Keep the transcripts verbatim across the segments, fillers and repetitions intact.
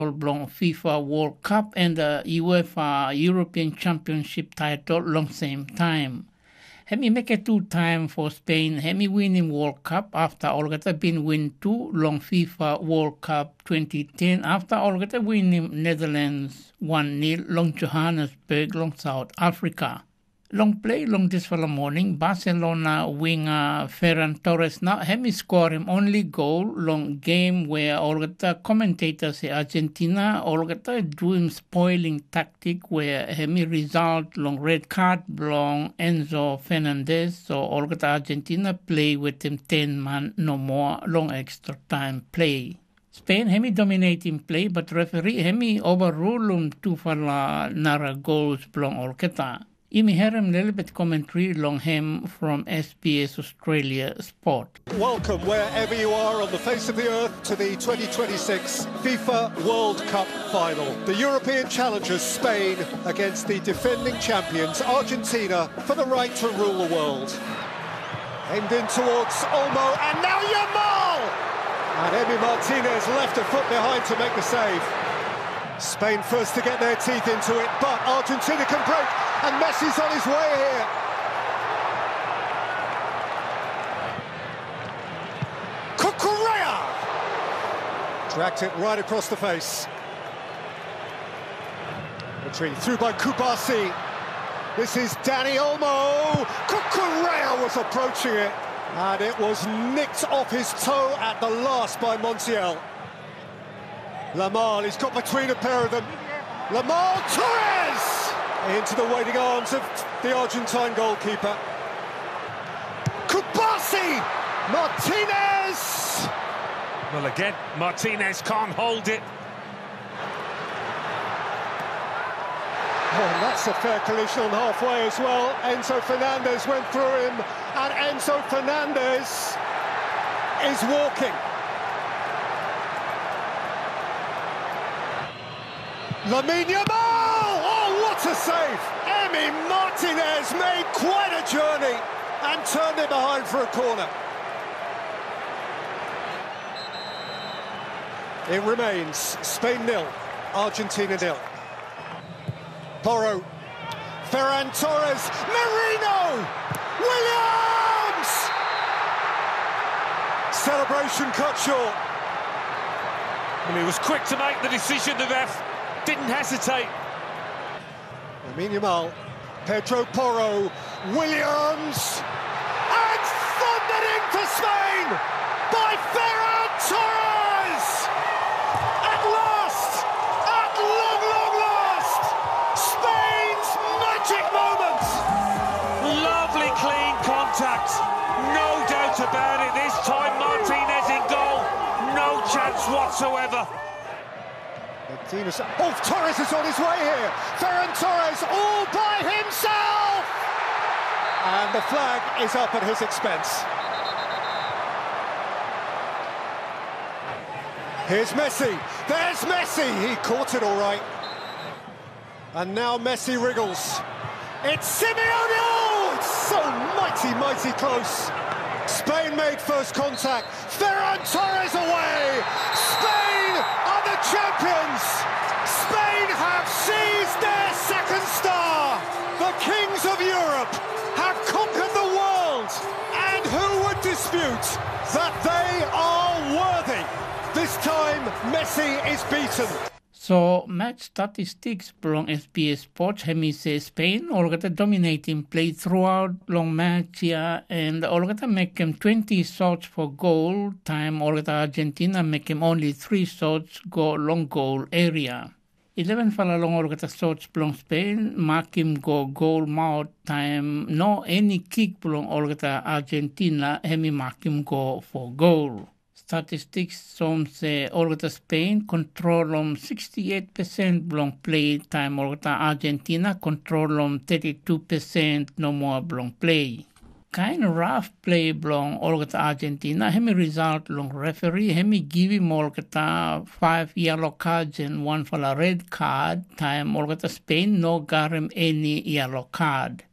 Blong FIFA World Cup and the UEFA European Championship title long same time. Hemi make a two time for Spain. Hemi winning World Cup after Olgata been win two long FIFA World Cup twenty ten after Olgata winning Netherlands one nil long Johannesburg long South Africa. Long play long this for the morning. Barcelona winger Ferran Torres now hemi score him only goal long game where Olgata commentators say Argentina Olgata do him spoiling tactic where hemi result long red card long Enzo Fernandez so Olgata Argentina play with him ten man no more long extra time play. Spain hemi dominating play but referee hemi overrule um two for la nara goals long Olgata. Imi herem little bit commentary long him from S B S Australia Sport. Welcome wherever you are on the face of the earth to the twenty twenty-six FIFA World Cup final. The European challengers Spain against the defending champions Argentina for the right to rule the world. Aimed in towards Olmo and now Yamal! And Emi Martinez left a foot behind to make the save. Spain first to get their teeth into it, but Argentina can break, and Messi's on his way here. Cucurella! Dragged it right across the face. Retreat through by Kubasi. This is Dani Olmo. Cucurella was approaching it, and it was nicked off his toe at the last by Montiel. Lamar, he's got between a pair of them. Lamar Torres! Into the waiting arms of the Argentine goalkeeper. Kubasi! Martinez! Well, again, Martinez can't hold it. Oh, and that's a fair collision on halfway as well. Enzo Fernandez went through him, and Enzo Fernandez is walking. Lamine Yamal! Oh, what a save! Emi Martinez made quite a journey and turned it behind for a corner. It remains Spain nil, Argentina nil. Porro, Ferran Torres, Merino, Williams! Celebration cut short. Well, he was quick to make the decision, the ref. Didn't hesitate. Lamine Yamal, Pedro Porro, Williams, and thundered in for Spain by Ferran Torres! At last, at long, long last, Spain's magic moment! Lovely clean contact, no doubt about it. This time Martinez in goal, no chance whatsoever. Oh, Torres is on his way here. Ferran Torres all by himself. And the flag is up at his expense. Here's Messi. There's Messi. He caught it all right. And now Messi wriggles. It's Simeone. Oh, it's so mighty, mighty close. Spain made first contact. Ferran Torres away. Spain are the champions. Spain have seized their second star. The kings of Europe have conquered the world. And who would dispute that they are worthy? This time, Messi is beaten. So, match statistics from S B S Sports, hemi say Spain, Olgata dominating play throughout long match here, and Olgata make him twenty shots for goal time, Olgata Argentina make him only three shots go long goal area. eleven fala long Olgata shots from Spain, mark him go goal mouth time, no any kick from Olgata Argentina, hemi mark him go for goal. Statistics some say Olgata Spain control on sixty-eight percent long play time, Olgata Argentina control on thirty-two percent no more long play. Kind of rough play long Olgata Argentina, hemi result long referee, hemi give him Olgata five yellow cards and one for a red card, time Olgata Spain no got him any yellow card.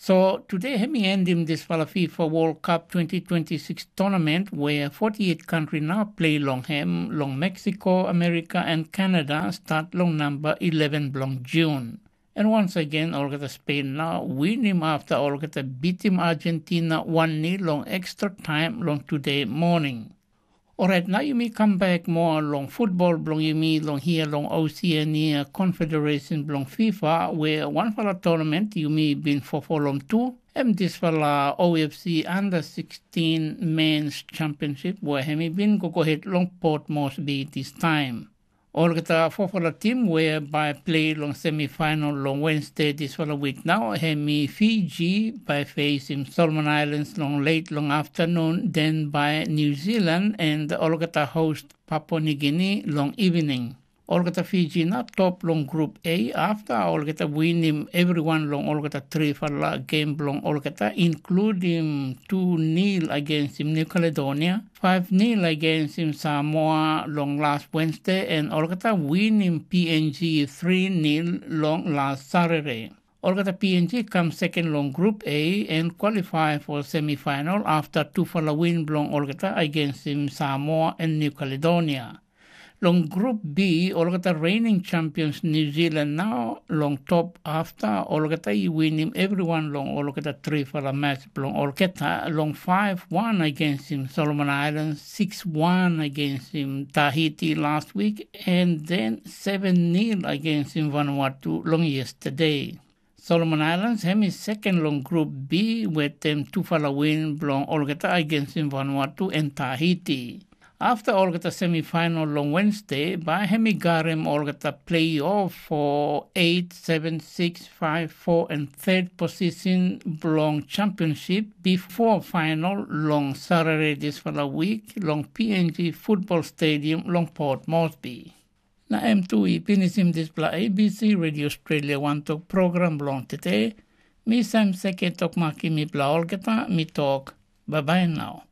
So today, hemi ending this FIFA World Cup twenty twenty-six tournament where forty-eight countries now play long hem, long Mexico, America and Canada start long number eleven long June. And once again, Olga Spain now win him after Olga beat him Argentina one nil long extra time long today morning. Alright, now you may come back more long football, long you may long here, long Oceania Confederation, long FIFA, where one for a tournament you may been for for long two, and this for the O F C under sixteen men's championship, where he may been go go ahead long Port Moresby this time. All get a for the team whereby play long semi-final long Wednesday this for the week now. Hemi Fiji by facing Solomon Islands long late long afternoon, then by New Zealand and all get a host Papua New Guinea long evening. All get a Fiji not top long Group A after all get a win him everyone long all get a three for la game long all get a including two nil against him New Caledonia, five nil against him Samoa long last Wednesday, and all get a win him P N G three nil long last Saturday. All get a P N G comes second long Group A and qualify for semi-final after two for la win long all get a against him Samoa and New Caledonia. Long Group B, Olgata reigning champions New Zealand now long top after Olgata you win him everyone long Olgata three for a match long Olgata long five one against him Solomon Islands, six one against him Tahiti last week, and then seven nil against him Vanuatu long yesterday. Solomon Islands have his second long Group B with them two for a win long Olgata against him Vanuatu and Tahiti. After Olgata semi-final on Wednesday, by Hemigarem Olgata playoff for eight, seven, six, five, four and third position long championship before final long Saturday this for a week long P N G Football Stadium long Port Moresby. Na M two I pinisim display A B C Radio Australia one talk program long today. Mi sam seke tok maki mi bla Olgata mi talk. Bye bye now.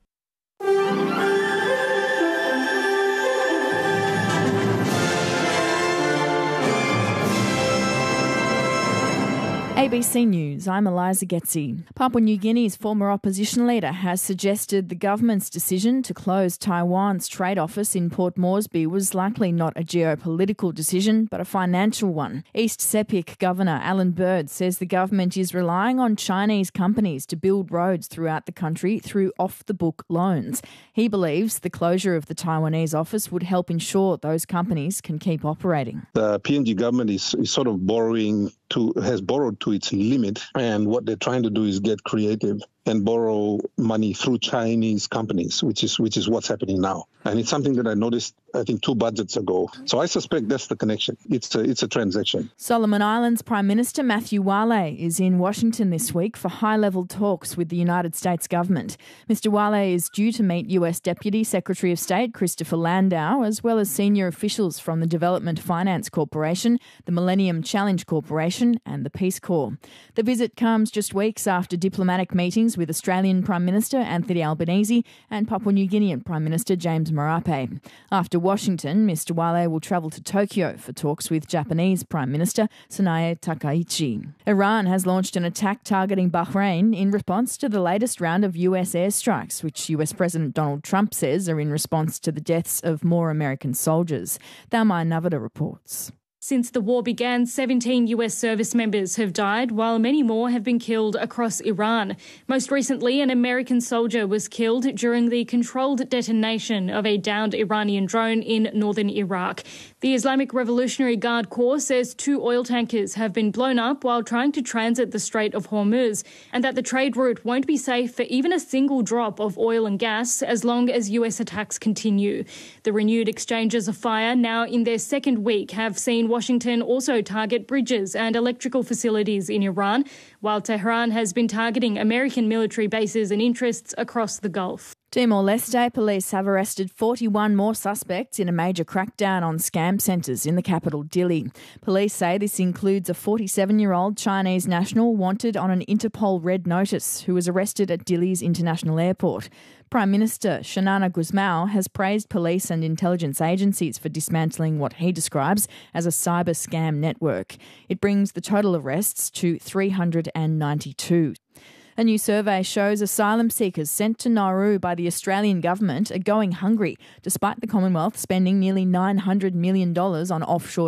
A B C News, I'm Eliza Getzi. Papua New Guinea's former opposition leader has suggested the government's decision to close Taiwan's trade office in Port Moresby was likely not a geopolitical decision, but a financial one. East Sepik Governor Alan Bird says the government is relying on Chinese companies to build roads throughout the country through off-the-book loans. He believes the closure of the Taiwanese office would help ensure those companies can keep operating. The P N G government is, is sort of borrowing to has borrowed to its limit, and what they're trying to do is get creative and borrow money through Chinese companies, which is which is what's happening now. And it's something that I noticed, I think, two budgets ago. So I suspect that's the connection. It's a, it's a transaction. Solomon Islands Prime Minister Matthew Wale is in Washington this week for high-level talks with the United States government. Mister Wale is due to meet U S Deputy Secretary of State Christopher Landau, as well as senior officials from the Development Finance Corporation, the Millennium Challenge Corporation and the Peace Corps. The visit comes just weeks after diplomatic meetings with Australian Prime Minister Anthony Albanese and Papua New Guinean Prime Minister James Marape. After Washington, Mister Wale will travel to Tokyo for talks with Japanese Prime Minister Sanae Takaichi. Iran has launched an attack targeting Bahrain in response to the latest round of U S airstrikes, which U S President Donald Trump says are in response to the deaths of more American soldiers. Thalmai Navada reports. Since the war began, seventeen U S service members have died, while many more have been killed across Iran. Most recently, an American soldier was killed during the controlled detonation of a downed Iranian drone in northern Iraq. The Islamic Revolutionary Guard Corps says two oil tankers have been blown up while trying to transit the Strait of Hormuz, and that the trade route won't be safe for even a single drop of oil and gas as long as U S attacks continue. The renewed exchanges of fire, now in their second week, have seen Washington also target bridges and electrical facilities in Iran, while Tehran has been targeting American military bases and interests across the Gulf. Timor-Leste police have arrested forty-one more suspects in a major crackdown on scam centres in the capital Dili. Police say this includes a forty-seven-year-old Chinese national wanted on an Interpol red notice who was arrested at Dili's international airport. Prime Minister Xanana Gusmao has praised police and intelligence agencies for dismantling what he describes as a cyber scam network. It brings the total arrests to three hundred ninety-two. A new survey shows asylum seekers sent to Nauru by the Australian government are going hungry, despite the Commonwealth spending nearly nine hundred million dollars on offshore